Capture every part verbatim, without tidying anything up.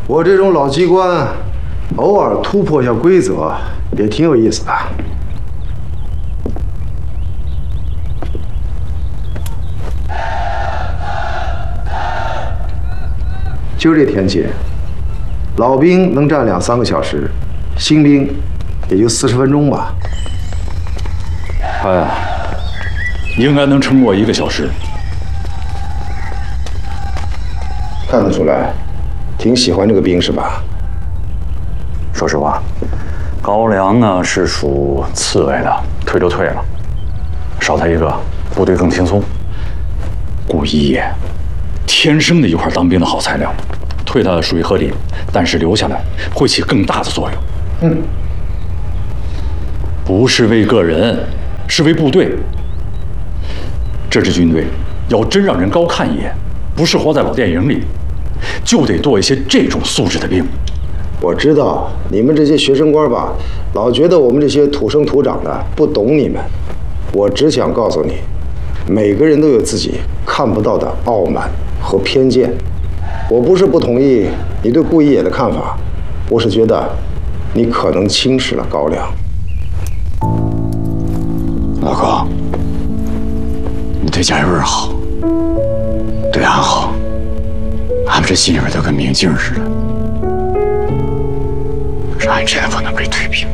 我这种老机关，偶尔突破一下规则，也挺有意思的。就这天气，老兵能站两三个小时，新兵也就四十分钟吧。 他呀，应该能撑过一个小时。 看得出来，挺喜欢这个兵是吧？ 说实话，高粱呢是属刺猬的，退就退了，少他一个，部队更轻松。顾一野，天生的一块当兵的好材料，退他属于合理，但是留下来会起更大的作用。 嗯， 不是为个人，是为部队。这支军队要真让人高看一眼，不是活在老电影里，就得多一些这种素质的兵。 我知道你们这些学生官吧，老觉得我们这些土生土长的不懂你们。我只想告诉你，每个人都有自己看不到的傲慢和偏见。我不是不同意你对顾一野的看法，我是觉得你可能轻视了高粱。 老高，你对贾玉儿好，对俺好，俺们这心里边都跟明镜似的。可是俺真的不能被退兵。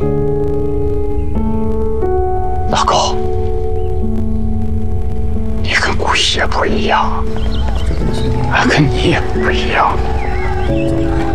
老高，你跟顾一野不一样，俺跟你也不一样。